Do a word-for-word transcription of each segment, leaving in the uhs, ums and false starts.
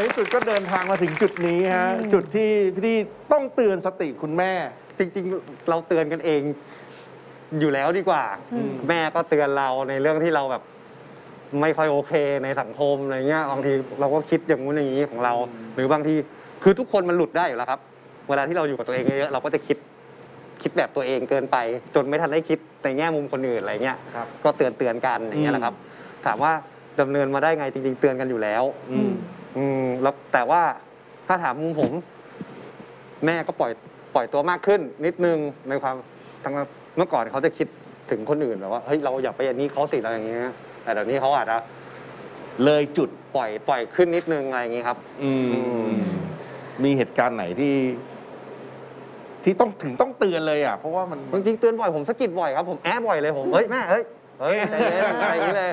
ที่สุดก็เดินทางมาถึงจุดนี้ฮะจุดที่พี่ต้องเตือนสติคุณแม่จริงๆเราเตือนกันเองอยู่แล้วดีกว่าแม่ก็เตือนเราในเรื่องที่เราแบบไม่ค่อยโอเคในสังคมอะไรเงี้ยบางทีเราก็คิดอย่างงู้นอย่างนี้ของเรา หรือบางทีคือทุกคนมันหลุดได้อยู่แล้วครับเวลาที่เราอยู่กับตัวเองเยอะๆเราก็จะคิดคิดแบบตัวเองเกินไปจนไม่ทันได้คิดในแง่มุมคนอื่นอะไรเงี้ยก็เตือนเตือนกันอย่างเงี้ยแหละครับถามว่าดำเนินมาได้ไงจริงๆเตือนกันอยู่แล้วอืมอืมแล้วแต่ว่าถ้าถามมุมผมแม่ก็ปล่อยปล่อยตัวมากขึ้นนิดนึงในความทั้งเมื่อก่อนเขาจะคิดถึงคนอื่นแบบว่าเฮ้ยเราอย่าไปอย่างนี้เขาสิเราอย่างเงี้ยแต่เดี๋ยวนี้เขาอาจจะเลยจุดปล่อยปล่อยขึ้นนิดนึงอะไรอย่างงี้ครับอืมมีเหตุการณ์ไหนที่ ที่ต้องถึงต้องเตือนเลยอ่ะเพราะว่ามันจริงๆเตือนบ่อยผมสะกิดบ่อยครับผมแอบบ่อยเลยผมเฮ้ยแม่เฮ้ยเฮ้ยใจเย็นอะไรอย่างนี้เลย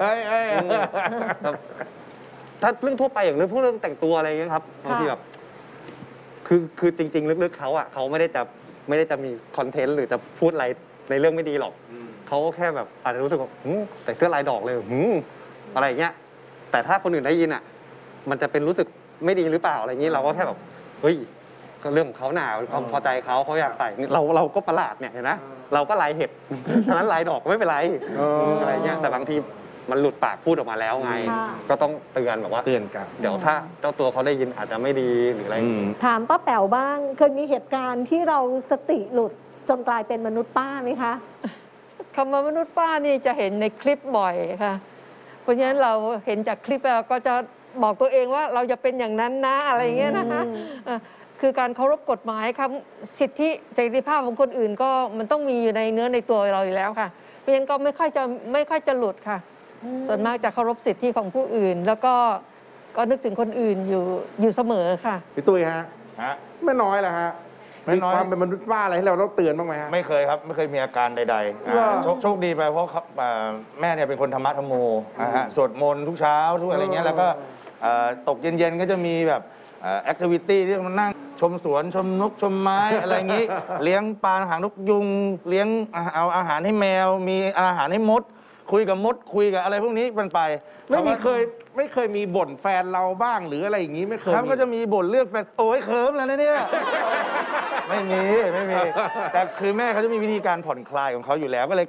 ถ้าเรื่องทั่วไปอย่างเรื่องพวกเรื่องแต่งตัวอะไรอย่างเงี้ยครับบางทีแบบคือคือจริงๆลึกๆเขาอ่ะเขาไม่ได้จะไม่ได้จะมีคอนเทนต์หรือจะพูดอะไรในเรื่องไม่ดีหรอกเขาแค่แบบอาจจะรู้สึกว่าใส่เสื้อลายดอกเลยอะไรอย่างเงี้ยแต่ถ้าคนอื่นได้ยินอ่ะมันจะเป็นรู้สึกไม่ดีหรือเปล่าอะไรอย่างนี้เราก็แค่แบบเฮ้ยก็เรื่องของเขาหนาความพอใจเขาเขาอยากใส่เราเราก็ประหลาดเนี่ยเห็นไหมเราก็ลายเห็ดฉะนั้นลายดอกไม่เป็นไรอะไรเงี้ยแต่บางทีมันหลุดปากพูดออกมาแล้วไงก็ต้องเตือนแบบว่าเตือนกันเดี๋ยวถ้าเจ้าตัวเขาได้ยินอาจจะไม่ดีหรืออะไรถามป้าแป๋วบ้างเคยมีเหตุการณ์ที่เราสติหลุดจนกลายเป็นมนุษย์ป้าไหมคะคำว่ามนุษย์ป้านี่จะเห็นในคลิปบ่อยค่ะเพราะฉะนั้นเราเห็นจากคลิปเราก็จะบอกตัวเองว่าเราจะเป็นอย่างนั้นนะอะไรเงี้ยนะคะคือการเคารพกฎหมายครับสิทธิเสรีภาพของคนอื่นก็มันต้องมีอยู่ในเนื้อในตัวเราอยู่แล้วค่ะเพราะฉะนั้นก็ไม่ค่อยจะไม่ค่อยจะหลุดค่ะส่วนมากจะเคารพสิทธิของผู้อื่นแล้วก็ก็นึกถึงคนอื่นอยู่อยู่เสมอค่ะพี่ตุ้ยฮะฮะไม่น้อยแหละฮะมีความเป็นมนุษย์ป้าอะไรที่เราต้องเตือนบ้างไหมฮะไม่เคยครับไม่เคยมีอาการใดๆโชคโชคดีไปเพราะแม่เนี่ยเป็นคนธรรมะธรรมโมนะฮะสวดมนต์ทุกเช้าทุกอะไรเงี้ยแล้วก็ตกเย็นๆก็จะมีแบบแอคทิวิตี้ที่มานั่งชมสวนชมนกชมไม้อะไรอย่างนี้เลี้ยงปลาหางนกยุงเลี้ยงเอาอาหารให้แมวมีอาหารให้มดคุยกับมดคุยกับอะไรพวกนี้มันไปไม่มีเคยไม่เคยมีบ่นแฟนเราบ้างหรืออะไรอย่างนี้ไม่เคยครับก็จะมีบ่นเรื่องแฟนโอ้ยเคิร์มแล้วนะเนี่ยไม่มีไม่มีแต่คือแม่เขาจะมีวิธีการผ่อนคลายของเขาอยู่แล้วก็เลย